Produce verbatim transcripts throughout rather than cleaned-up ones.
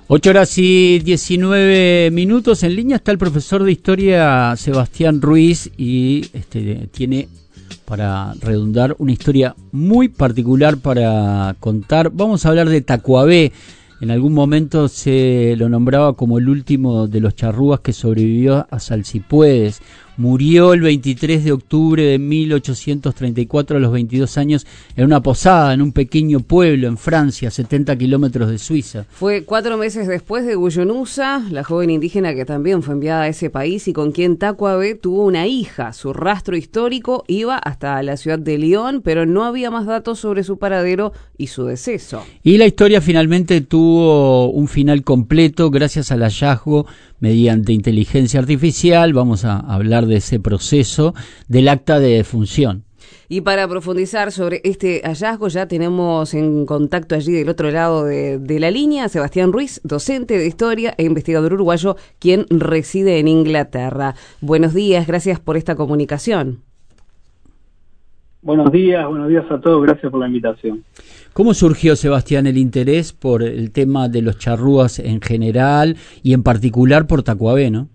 Ocho horas y diecinueve minutos. En línea está el profesor de historia Sebastián Ruiz y este, tiene, para redundar, una historia muy particular para contar. Vamos a hablar de Tacuabé. En algún momento se lo nombraba como el último de los charrúas que sobrevivió a Salsipuedes. Murió el veintitrés de octubre de mil ochocientos treinta y cuatro a los veintidós años en una posada en un pequeño pueblo en Francia, setenta kilómetros de Suiza. Fue cuatro meses después de Guyunusa, la joven indígena que también fue enviada a ese país y con quien Tacuabé tuvo una hija. Su rastro histórico iba hasta la ciudad de Lyon, pero no había más datos sobre su paradero y su deceso. Y la historia finalmente tuvo un final completo gracias al hallazgo mediante inteligencia artificial. Vamos a hablar de ese proceso del acta de defunción. Y para profundizar sobre este hallazgo ya tenemos en contacto allí del otro lado de, de la línea a Sebastián Ruiz, docente de historia e investigador uruguayo, quien reside en Inglaterra. Buenos días, gracias por esta comunicación. Buenos días, buenos días a todos, gracias por la invitación. ¿Cómo surgió, Sebastián, el interés por el tema de los charrúas en general y en particular por Tacuabé, no?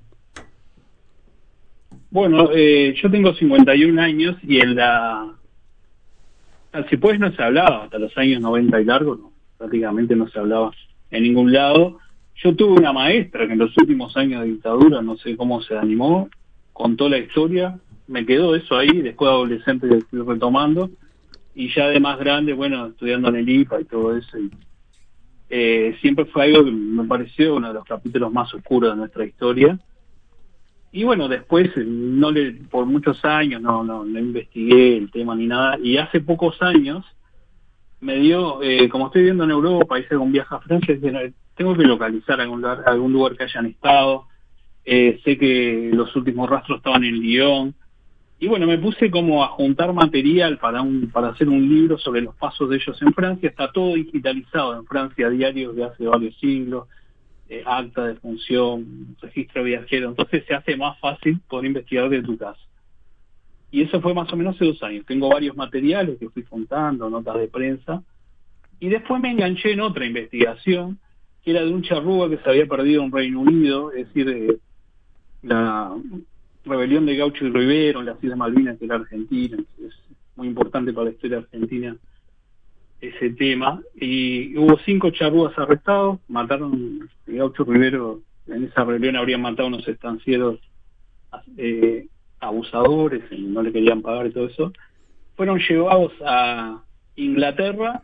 Bueno, eh, yo tengo cincuenta y un años y en la... Salsipuedes no se hablaba, hasta los años noventa y largo, no, prácticamente no se hablaba en ningún lado. Yo tuve una maestra que en los últimos años de dictadura, no sé cómo se animó, contó la historia, me quedó eso ahí, después de adolescente lo estoy retomando, y ya de más grande, bueno, estudiando en el I P A y todo eso, y, eh, siempre fue algo que me pareció uno de los capítulos más oscuros de nuestra historia. Y bueno, después, no le por muchos años no, no, no investigué el tema ni nada, y hace pocos años me dio, eh, como estoy viviendo en Europa, hice un viaje a Francia, dije, tengo que localizar algún lugar, algún lugar que hayan estado, eh, sé que los últimos rastros estaban en Lyon, y bueno, me puse como a juntar material para un para hacer un libro sobre los pasos de ellos en Francia. Está todo digitalizado en Francia, diarios de hace varios siglos, eh, acta de función, registro viajero, entonces se hace más fácil poder investigar de tu casa. Y eso fue más o menos hace dos años. Tengo varios materiales que fui juntando, notas de prensa, y después me enganché en otra investigación, que era de un charrúa que se había perdido en Reino Unido, es decir, eh, la rebelión de Gaucho y Rivero en las Islas Malvinas, que era Argentina, es muy importante para la historia argentina ese tema, y hubo cinco charrúas arrestados, mataron, Gaucho y Rivero en esa rebelión habrían matado unos estancieros eh, abusadores, no le querían pagar y todo eso, fueron llevados a Inglaterra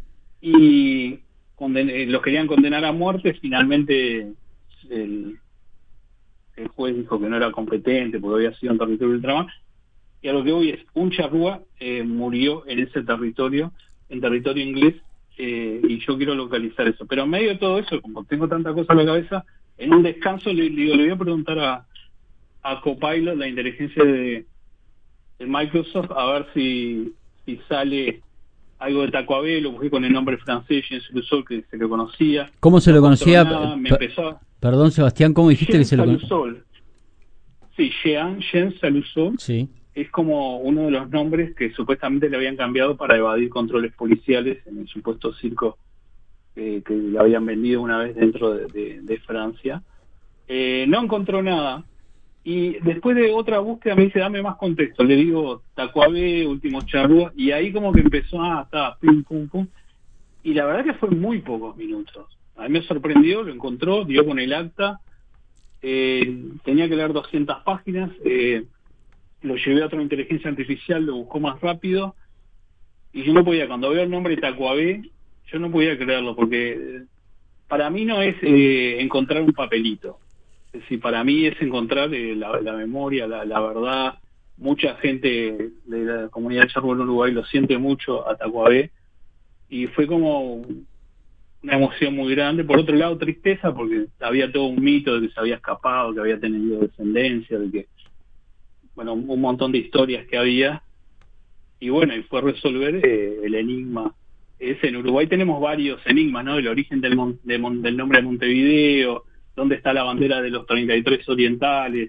y conden- los querían condenar a muerte. Finalmente el el juez dijo que no era competente porque había sido en territorio ultramar, y a lo que voy es, un charrúa eh, murió en ese territorio, en territorio inglés, eh, y yo quiero localizar eso. Pero en medio de todo eso, como tengo tanta cosa en la cabeza, en un descanso le, le, digo, le voy a preguntar a, a Copilot, la inteligencia de, de Microsoft, a ver si, si sale algo de Tacuabé. Lo busqué con el nombre francés, Jean Salusol, que se lo conocía. ¿Cómo se no lo conocía? Nada, me empezó a... Perdón, Sebastián, ¿cómo dijiste Jean que se lo conocía? Salusol. Sí, Jean, Jean Salusol. Sí. Es como uno de los nombres que supuestamente le habían cambiado para evadir controles policiales en el supuesto circo eh, que le habían vendido una vez dentro de, de, de Francia. Eh, no encontró nada. Y después de otra búsqueda me dice, dame más contexto. Le digo, Tacuabé, últimos charrúas, y ahí como que empezó, ah, está, pum, pum, pum. Y la verdad que fue muy pocos minutos. A mí me sorprendió, lo encontró, dio con el acta, eh, tenía que leer doscientas páginas, eh, lo llevé a otra inteligencia artificial, lo buscó más rápido, y yo no podía, cuando veo el nombre Tacuabé, yo no podía creerlo, porque para mí no es eh, encontrar un papelito. Es decir, para mí es encontrar eh, la, la memoria, la, la verdad. Mucha gente de la comunidad charrúa en Uruguay lo siente mucho a Tacuabé, y fue como una emoción muy grande. Por otro lado, tristeza, porque había todo un mito de que se había escapado, que había tenido descendencia, de que, bueno, un montón de historias que había, y bueno, y fue resolver eh, el enigma. Es, en Uruguay tenemos varios enigmas, ¿no? El origen del, mon, de mon, del nombre de Montevideo, dónde está la bandera de los treinta y tres orientales,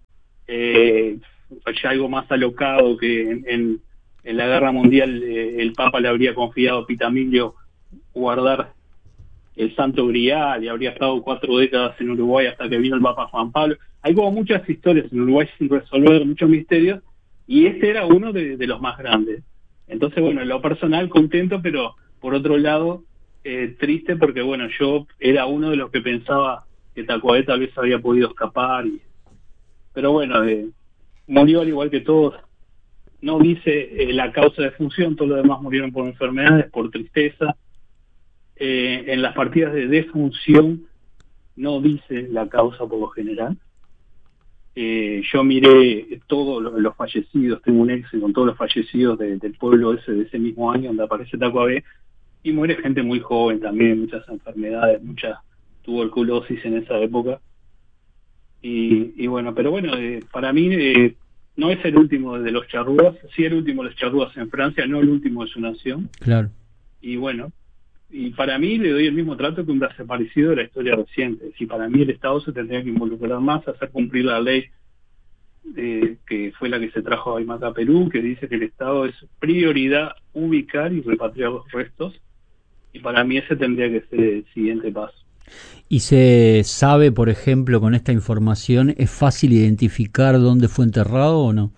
eh, hay algo más alocado que en, en, en la Guerra Mundial eh, el Papa le habría confiado a Pitamilio guardar el Santo Grial y habría estado cuatro décadas en Uruguay hasta que vino el Papa Juan Pablo. Hay como muchas historias en Uruguay sin resolver, muchos misterios, y este era uno de, de los más grandes. Entonces, bueno, en lo personal contento, pero por otro lado eh, triste porque, bueno, yo era uno de los que pensaba que Tacuabé tal vez había podido escapar. Y, pero bueno, eh, murió al igual que todos. No dice eh, la causa de función, todos los demás murieron por enfermedades, por tristeza. Eh, en las partidas de defunción no dice la causa por lo general. Eh, yo miré todos los, los fallecidos, tengo un Excel con todos los fallecidos de, del pueblo ese de ese mismo año donde aparece Tacuabé, y muere gente muy joven también, muchas enfermedades, mucha tuberculosis en esa época. Y, y bueno, pero bueno, eh, para mí eh, no es el último de los charrúas, sí el último de los charrúas en Francia, no el último de su nación. Claro. Y bueno, y para mí le doy el mismo trato que un desaparecido de la historia reciente. Si para mí el Estado se tendría que involucrar más, hacer cumplir la ley eh, que fue la que se trajo a Aymaca, Perú, que dice que el Estado es prioridad ubicar y repatriar los restos, y para mí ese tendría que ser el siguiente paso. ¿Y se sabe, por ejemplo, con esta información, es fácil identificar dónde fue enterrado o no?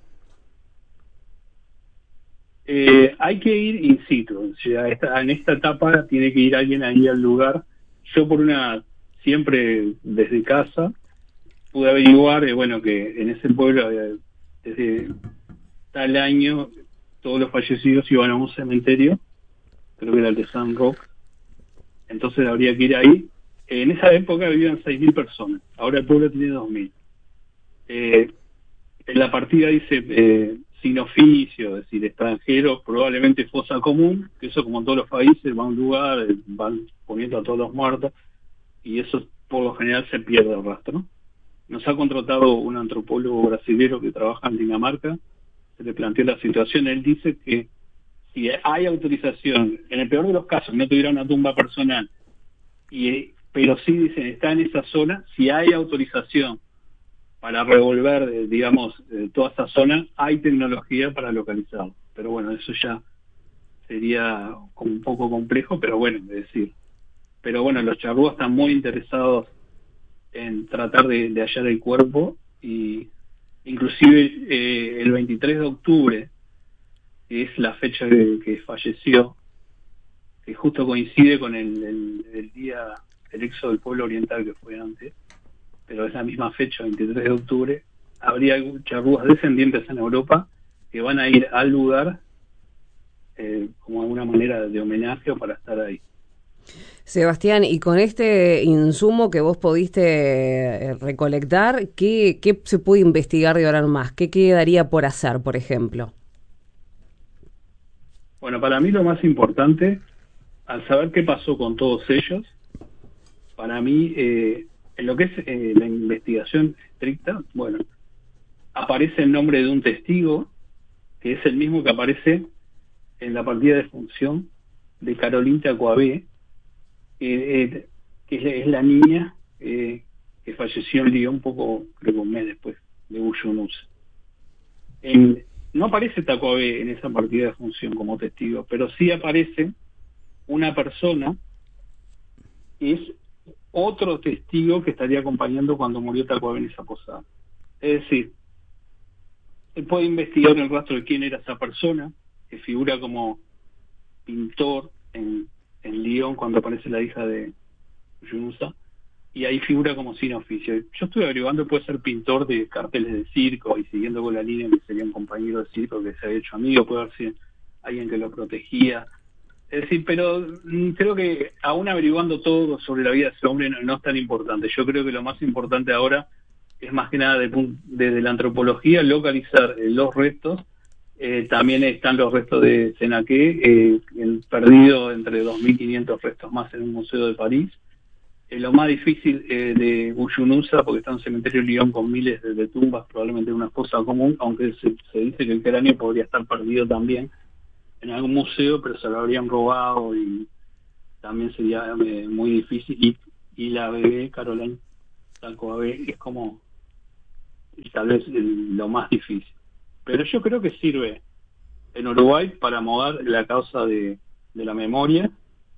Eh, hay que ir in situ, o sea, esta, en esta etapa tiene que ir alguien ahí al lugar. Yo por una, siempre desde casa, pude averiguar, eh, bueno, que en ese pueblo, eh, desde tal año, todos los fallecidos iban a un cementerio, creo que era el de San Roque, entonces habría que ir ahí. Eh, en esa época vivían seis mil personas, ahora el pueblo tiene dos mil. Eh, en la partida dice... Eh, sin oficio, es decir, extranjeros, probablemente fosa común, que eso como en todos los países, va a un lugar, van poniendo a todos los muertos, y eso por lo general se pierde el rastro. Nos ha contratado un antropólogo brasileño que trabaja en Dinamarca, se le planteó la situación, él dice que si hay autorización, en el peor de los casos, no tuviera una tumba personal, y pero sí dicen, está en esa zona, si hay autorización para revolver, digamos, toda esa zona, hay tecnología para localizarlo. Pero bueno, eso ya sería como un poco complejo, pero bueno, es decir. Pero bueno, los charrúas están muy interesados en tratar de, de hallar el cuerpo, y inclusive eh, el veintitrés de octubre, que es la fecha que, que falleció, que justo coincide con el, el, el día del éxodo del pueblo oriental que fue antes, pero es la misma fecha, veintitrés de octubre, habría charrúas descendientes en Europa que van a ir al lugar eh, como alguna manera de homenaje o para estar ahí. Sebastián, y con este insumo que vos pudiste recolectar, ¿qué, qué se puede investigar de ahora en más? ¿Qué quedaría por hacer, por ejemplo? Bueno, para mí lo más importante, al saber qué pasó con todos ellos, para mí... Eh, en lo que es eh, la investigación estricta, bueno, aparece el nombre de un testigo, que es el mismo que aparece en la partida de función de Caroline Tacuabé, eh, eh, que es, es la niña eh, que falleció en Lyon un poco, creo que un mes después de Uyunus. No aparece Tacuabé en esa partida de función como testigo, pero sí aparece una persona que es otro testigo que estaría acompañando cuando murió Tacuabé en esa posada. Es decir, él puede investigar el rastro de quién era esa persona, que figura como pintor en, en Lyon cuando aparece la hija de Yunusa, y ahí figura como sin oficio. Yo estuve averiguando, puede ser pintor de carteles de circo, y siguiendo con la línea que sería un compañero de circo que se había hecho amigo, puede haber sido alguien que lo protegía. Es decir, pero creo que aún averiguando todo sobre la vida de ese hombre no, no es tan importante. Yo creo que lo más importante ahora es más que nada desde de, de la antropología, localizar eh, los restos. Eh, también están los restos de Senaqué, eh, el perdido entre dos mil quinientos restos más en un museo de París. Eh, lo más difícil eh, de Uyunusa, porque está en un cementerio de Lyon con miles de, de tumbas, probablemente una fosa común, aunque se, se dice que el cráneo podría estar perdido también en algún museo, pero se lo habrían robado y también sería eh, muy difícil. Y, y la bebé Caroline Tacuabé es como tal vez el, lo más difícil. Pero yo creo que sirve en Uruguay para mover la causa de, de la memoria,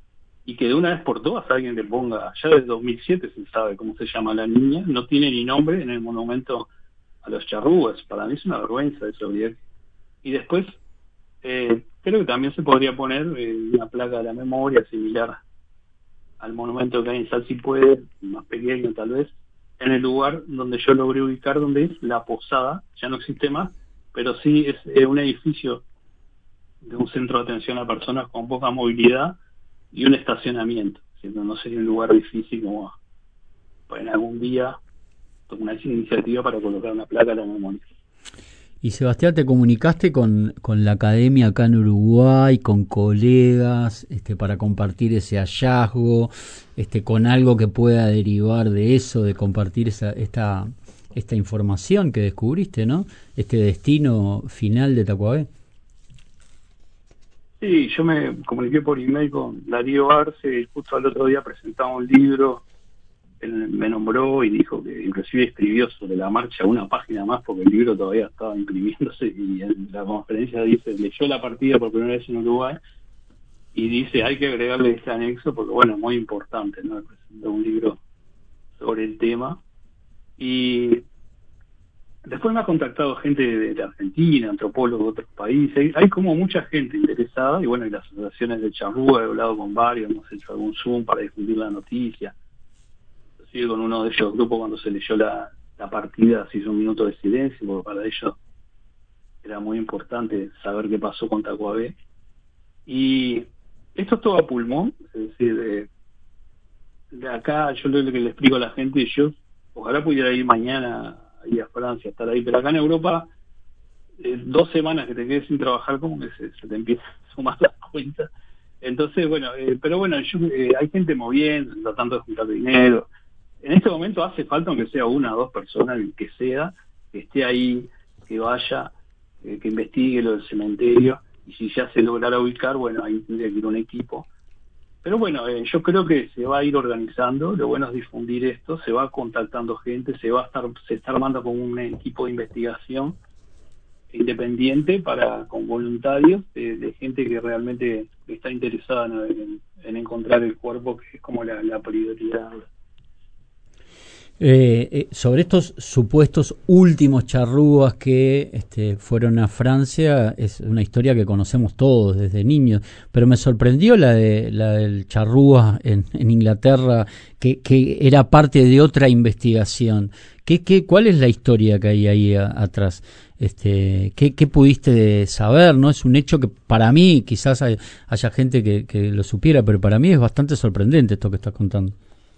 y que de una vez por todas alguien le ponga, ya desde dos mil siete se sabe cómo se llama la niña, no tiene ni nombre en el monumento a los charrúas. Para mí es una vergüenza eso. Y después, eh, creo que también se podría poner eh, una placa de la memoria similar al monumento que hay en Sal Si Puede, más pequeño tal vez, en el lugar donde yo logré ubicar, donde es la posada, ya no existe más, pero sí es eh, un edificio de un centro de atención a personas con poca movilidad y un estacionamiento, ¿cierto? No sería un lugar difícil como para en algún día tomar esa iniciativa para colocar una placa a la memoria. Y Sebastián, ¿te comunicaste con, con la academia acá en Uruguay, con colegas, este, para compartir ese hallazgo, este, con algo que pueda derivar de eso, de compartir esa, esta, esta información que descubriste, ¿no? Este destino final de Tacuabé. Sí, yo me comuniqué por email con Darío Arce, justo al otro día presentaba un libro, él me nombró y dijo que inclusive escribió sobre la marcha una página más porque el libro todavía estaba imprimiéndose, y en la conferencia dice, leyó la partida por primera vez en Uruguay y dice hay que agregarle este anexo porque bueno, es muy importante, ¿no? Presentó un libro sobre el tema. Y después me ha contactado gente de, de Argentina, antropólogos de otros países. Hay, hay como mucha gente interesada, y bueno, y las asociaciones de charrúa, he hablado con varios, hemos hecho algún Zoom para difundir la noticia. Sigo con uno de ellos grupos cuando se leyó la, la partida, se hizo un minuto de silencio, porque para ellos era muy importante saber qué pasó con Tacuabé. Y esto es todo a pulmón, es decir, de, de acá yo lo que le explico a la gente, yo ojalá pudiera ir mañana ir a Francia, estar ahí, pero acá en Europa eh, dos semanas que te quedes sin trabajar como que se, se te empieza a sumar las cuentas. Entonces, bueno, eh, pero bueno, yo, eh, hay gente moviendo, tratando de juntar dinero. En este momento hace falta, aunque sea una o dos personas, que sea, que esté ahí, que vaya, eh, que investigue lo del cementerio, y si ya se lograra ubicar, bueno, ahí tendría que ir un equipo. Pero bueno, eh, yo creo que se va a ir organizando, lo bueno es difundir esto, se va contactando gente, se va a estar, se está armando como un equipo de investigación independiente para con voluntarios, de, de gente que realmente está interesada en, en, en encontrar el cuerpo, que es como la, la prioridad. Eh, eh, sobre estos supuestos últimos charrúas que este, fueron a Francia, es una historia que conocemos todos desde niños, pero me sorprendió la de la del charrúa en, en Inglaterra, que, que era parte de otra investigación. ¿Qué, qué, ¿Cuál es la historia que hay ahí a, atrás? Este, ¿qué, ¿Qué pudiste saber? ¿No? Es un hecho que para mí, quizás hay, haya gente que, que lo supiera, pero para mí es bastante sorprendente esto que estás contando.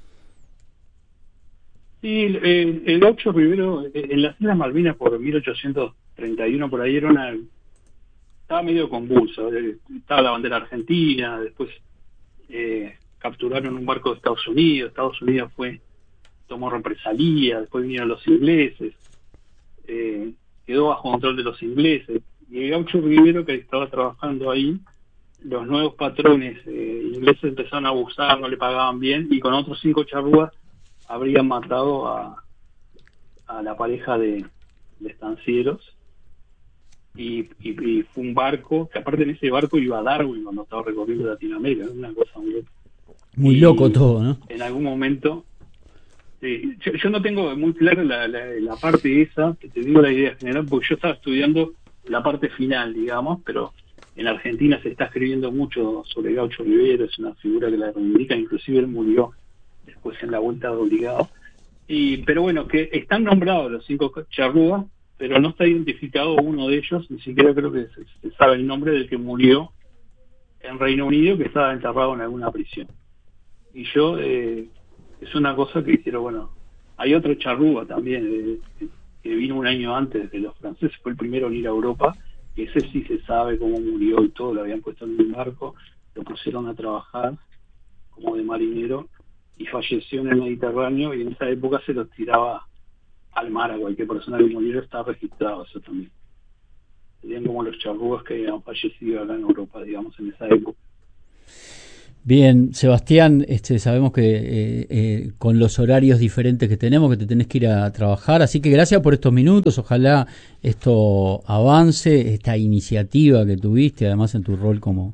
Sí, el, el Gaucho Rivero en las Islas Malvinas por mil ochocientos treinta y uno por ahí era una, estaba medio convulso, estaba la bandera argentina, después eh, capturaron un barco de Estados Unidos, Estados Unidos fue, tomó represalia, después vinieron los ingleses, eh, quedó bajo control de los ingleses, y el Gaucho Rivero, que estaba trabajando ahí, los nuevos patrones eh, ingleses empezaron a abusar, no le pagaban bien, y con otros cinco charrúas habrían matado a, a la pareja de, de estancieros, y, y, y fue un barco, que aparte en ese barco iba a Darwin cuando estaba recorriendo Latinoamérica, una cosa muy loca. Muy y loco todo, ¿no? En algún momento, sí, yo, yo no tengo muy clara la, la, la parte esa, que te digo la idea general, porque yo estaba estudiando la parte final, digamos, pero en Argentina se está escribiendo mucho sobre Gaucho Rivero, es una figura que la reivindica, inclusive él murió después en la vuelta de obligado. Y, pero bueno, que están nombrados los cinco charrúas, pero no está identificado uno de ellos, ni siquiera creo que se, se sabe el nombre del que murió en Reino Unido, que estaba enterrado en alguna prisión. Y yo, eh, es una cosa que quiero, bueno, hay otro charrúa también, eh, que, que vino un año antes de los franceses, fue el primero en ir a Europa, que ese sí se sabe cómo murió y todo, lo habían puesto en un barco, lo pusieron a trabajar como de marinero, y falleció en el Mediterráneo, y en esa época se los tiraba al mar a cualquier persona que muriera, está registrado eso también. Serían como los charrúas que han fallecido acá en Europa, digamos, en esa época. Bien, Sebastián, este, sabemos que eh, eh, con los horarios diferentes que tenemos, que te tenés que ir a trabajar, así que gracias por estos minutos, ojalá esto avance, esta iniciativa que tuviste, además en tu rol como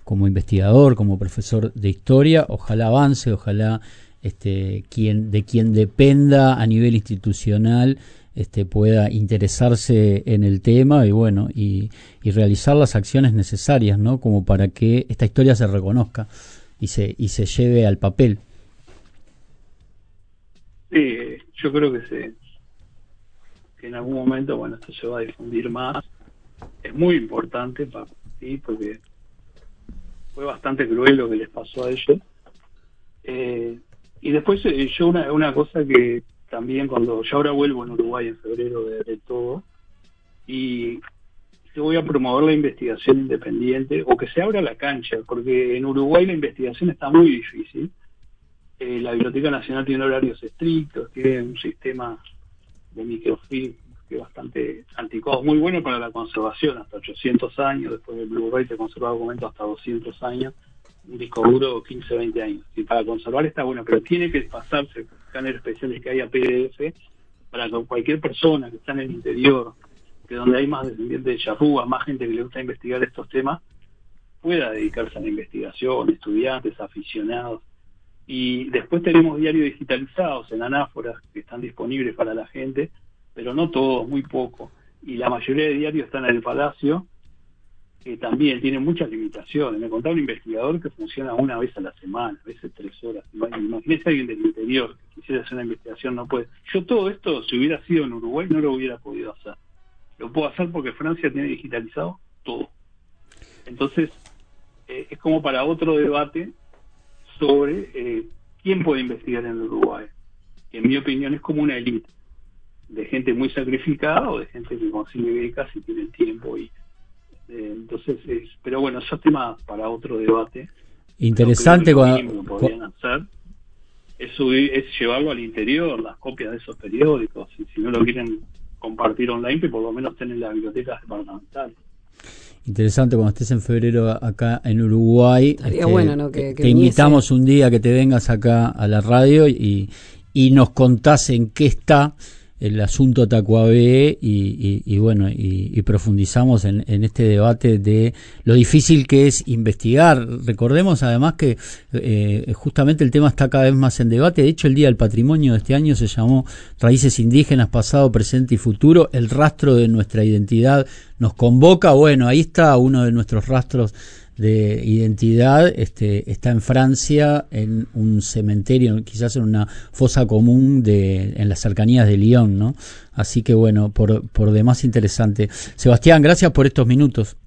como investigador, como profesor de historia. Ojalá avance, ojalá este, quien, de quien dependa a nivel institucional este, pueda interesarse en el tema y bueno, y, y realizar las acciones necesarias, ¿no? Como para que esta historia se reconozca y se, y se lleve al papel. Sí, yo creo que se que en algún momento, bueno, esto se va a difundir más. Es muy importante para sí, porque fue bastante cruel lo que les pasó a ellos. Eh, y después eh, yo una, una cosa que también cuando yo ahora vuelvo en Uruguay en febrero de, de todo, y yo voy a promover la investigación independiente, o que se abra la cancha, porque en Uruguay la investigación está muy difícil. Eh, la Biblioteca Nacional tiene horarios estrictos, tiene un sistema de microfilm que es bastante anticuado, muy bueno para la conservación, hasta ochocientos años, después del Blu-ray te conserva documentos hasta doscientos años, un disco duro quince, veinte años. Y para conservar está bueno, pero tiene que pasarse escáneres especiales que hay a P D F para que cualquier persona que está en el interior, que donde hay más descendientes de charrúa, más gente que le gusta investigar estos temas, pueda dedicarse a la investigación, estudiantes, aficionados. Y después tenemos diarios digitalizados en anáforas que están disponibles para la gente, pero no todos, muy poco. Y la mayoría de diarios están en el Palacio, que también tiene muchas limitaciones. Me contaba un investigador que funciona una vez a la semana, a veces tres horas. Imagínese alguien del interior que quisiera hacer una investigación, no puede. Yo todo esto, si hubiera sido en Uruguay, no lo hubiera podido hacer. Lo puedo hacer porque Francia tiene digitalizado todo. Entonces, eh, es como para otro debate sobre eh, quién puede investigar en Uruguay, que en mi opinión es como una élite de gente muy sacrificada o de gente que consigue becas y tiene tiempo y eh, entonces es, pero bueno, eso es tema para otro debate. Interesante lo cuando que podrían hacer es subir, es llevarlo al interior, las copias de esos periódicos, y si no lo quieren compartir online, que por lo menos estén en las bibliotecas departamentales. Interesante cuando estés en febrero acá en Uruguay. Estaría bueno, ¿no? Que, que te viniese. Invitamos un día que te vengas acá a la radio y, y nos contás en qué está el asunto Tacuabé y, y, y bueno, y, y profundizamos en, en este debate de lo difícil que es investigar. Recordemos además que eh, justamente el tema está cada vez más en debate. De hecho, el Día del Patrimonio de este año se llamó Raíces Indígenas, Pasado, Presente y Futuro. El rastro de nuestra identidad nos convoca. Bueno, ahí está uno de nuestros rastros de identidad, este, está en Francia, en un cementerio, quizás en una fosa común de, en las cercanías de Lyon, ¿no? Así que bueno, por, por demás interesante. Sebastián, gracias por estos minutos.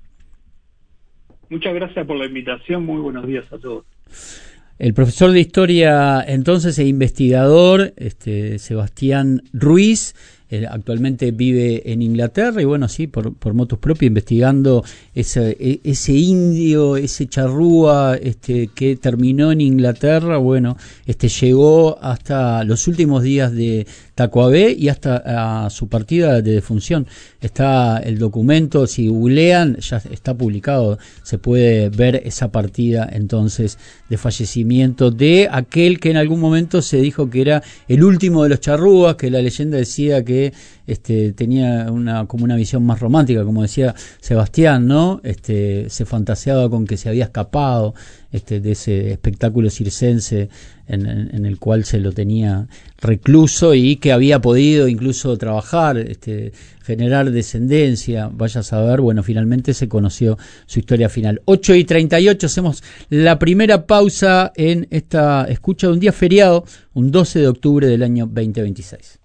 Muchas gracias por la invitación, muy buenos días a todos. El profesor de historia entonces e investigador, este, Sebastián Ruiz, eh, actualmente vive en Inglaterra y bueno, sí, por, por motus propios, investigando ese, ese indio, ese charrúa este, que terminó en Inglaterra, bueno, este llegó hasta los últimos días de Tacuabé y hasta a su partida de defunción. Está el documento, si googlean, ya está publicado, se puede ver esa partida entonces de fallecimiento de aquel que en algún momento se dijo que era el último de los charrúas, que la leyenda decía que este, tenía una como una visión más romántica, como decía Sebastián, ¿no? Este, se fantaseaba con que se había escapado este, de ese espectáculo circense en, en, en el cual se lo tenía recluso y que había podido incluso trabajar, este, generar descendencia, vaya a saber. Bueno, finalmente se conoció su historia final. ocho y treinta y ocho, hacemos la primera pausa en esta escucha de un día feriado, un doce de octubre del año veinte veintiséis.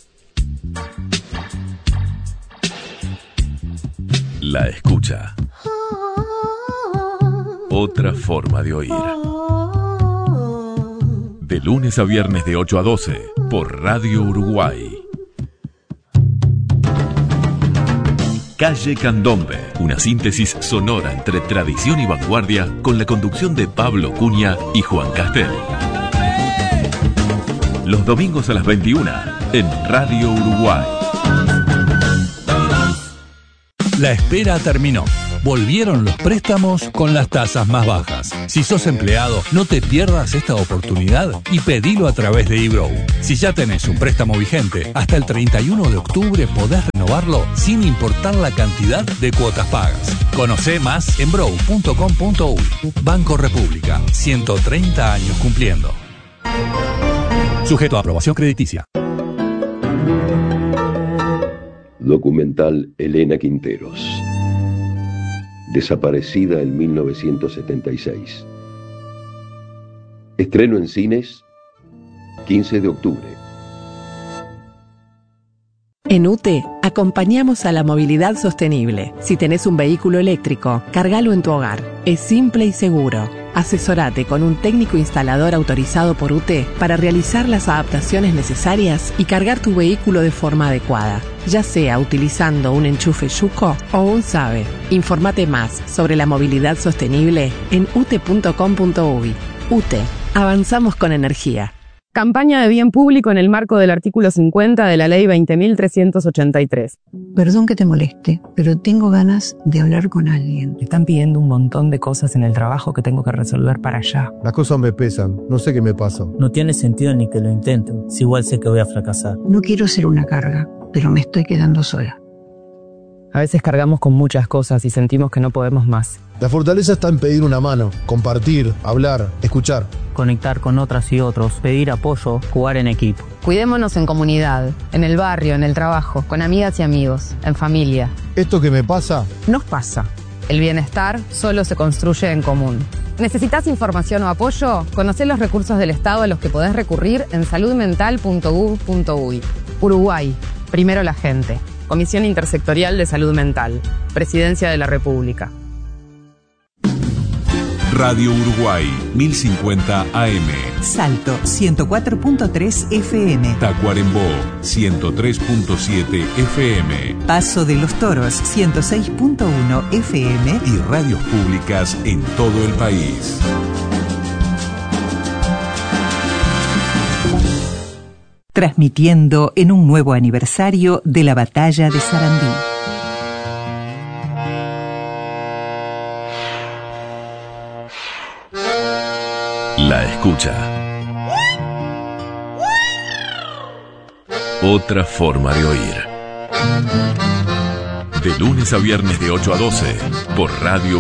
La escucha. Otra forma de oír. De lunes a viernes de ocho a doce por Radio Uruguay. Calle Candombe, una síntesis sonora entre tradición y vanguardia con la conducción de Pablo Cunha y Juan Castel. Los domingos a las veintiuna en Radio Uruguay. La espera terminó. Volvieron los préstamos con las tasas más bajas. Si sos empleado, no te pierdas esta oportunidad y pedilo a través de eBrow. Si ya tenés un préstamo vigente, hasta el treinta y uno de octubre podés renovar renovarlo sin importar la cantidad de cuotas pagas. Conoce más en brow punto com punto uy. Banco República, ciento treinta años cumpliendo. Sujeto a aprobación crediticia. Documental Elena Quinteros. Desaparecida en mil novecientos setenta y seis. Estreno en cines quince de octubre. En U T E acompañamos a la movilidad sostenible. Si tenés un vehículo eléctrico, cargalo en tu hogar. Es simple y seguro. Asesorate con un técnico instalador autorizado por U T E para realizar las adaptaciones necesarias y cargar tu vehículo de forma adecuada, ya sea utilizando un enchufe Yuko o un SABE. Informate más sobre la movilidad sostenible en u t e punto com punto uy. U T E, avanzamos con energía. Campaña de bien público en el marco del artículo cincuenta de la Ley veinte mil trescientos ochenta y tres. Perdón que te moleste, pero tengo ganas de hablar con alguien. Me están pidiendo un montón de cosas en el trabajo que tengo que resolver para allá. Las cosas me pesan, no sé qué me pasa. No tiene sentido ni que lo intenten, si igual sé que voy a fracasar. No quiero ser una carga, pero me estoy quedando sola. A veces cargamos con muchas cosas y sentimos que no podemos más. La fortaleza está en pedir una mano, compartir, hablar, escuchar. Conectar con otras y otros, pedir apoyo, jugar en equipo. Cuidémonos en comunidad, en el barrio, en el trabajo, con amigas y amigos, en familia. Esto que me pasa, nos pasa. El bienestar solo se construye en común. ¿Necesitas información o apoyo? Conocé los recursos del Estado a los que podés recurrir en salud mental punto gov punto uy. Uruguay, primero la gente. Comisión Intersectorial de Salud Mental. Presidencia de la República. Radio Uruguay, mil cincuenta A M. Salto, ciento cuatro punto tres F M. Tacuarembó, ciento tres punto siete F M. Paso de los Toros, ciento seis punto uno F M. Y radios públicas en todo el país. Transmitiendo en un nuevo aniversario de la Batalla de Sarandí. La escucha. Otra forma de oír. De lunes a viernes de ocho a doce por Radio